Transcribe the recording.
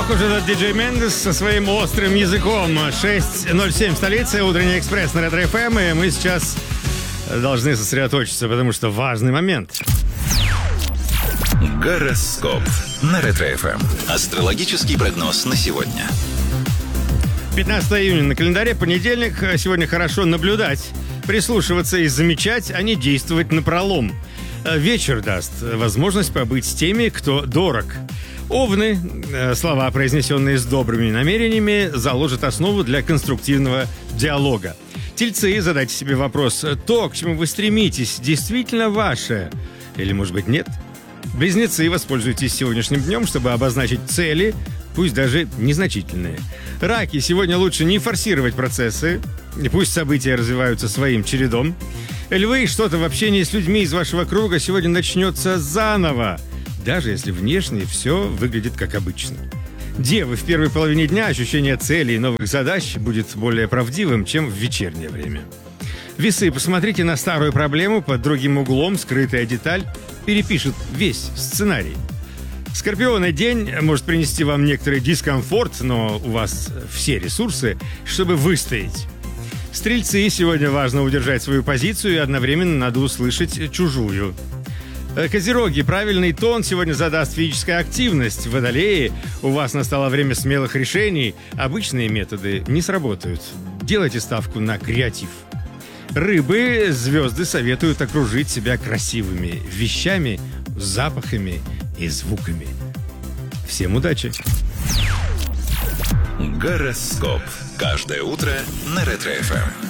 уж этот диджей Мендес со своим острым языком. 6:07 в столице, утренний экспресс на Ретро ФМ, и мы сейчас должны сосредоточиться, потому что важный момент. Гороскоп на Ретро ФМ. Астрологический прогноз на сегодня. 15 июня на календаре, понедельник. Сегодня хорошо наблюдать, прислушиваться и замечать, а не действовать напролом. Вечер даст возможность побыть с теми, кто дорог. Овны, слова, произнесенные с добрыми намерениями, заложат основу для конструктивного диалога. Тельцы, задайте себе вопрос: то, к чему вы стремитесь, действительно ваше? Или, может быть, нет? Близнецы, воспользуйтесь сегодняшним днем, чтобы обозначить цели, пусть даже незначительные. Раки, сегодня лучше не форсировать процессы, и пусть события развиваются своим чередом. Львы, что-то в общении с людьми из вашего круга сегодня начнется заново, даже если внешне все выглядит как обычно. Девы, в первой половине дня ощущение целей и новых задач будет более правдивым, чем в вечернее время. Весы, посмотрите на старую проблему под другим углом, скрытая деталь перепишет весь сценарий. Скорпионы, день может принести вам некоторый дискомфорт, но у вас все ресурсы, чтобы выстоять. Стрельцы, сегодня важно удержать свою позицию и одновременно надо услышать чужую. Козероги, правильный тон сегодня задаст физическая активность. Водолеи, у вас настало время смелых решений. Обычные методы не сработают. Делайте ставку на креатив. Рыбы, звезды советуют окружить себя красивыми вещами, запахами и звуками. Всем удачи! Гороскоп. Каждое утро на Ретро ФМ.